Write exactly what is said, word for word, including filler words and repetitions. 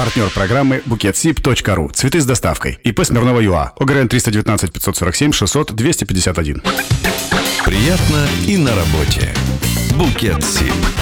Партнер программы букетсиб точка ру. Цветы с доставкой. ИП Смирнова ЮА. ОГРН триста девятнадцать пятьсот сорок семь шестьсот двести пятьдесят один. Приятно и на работе. Букетсиб.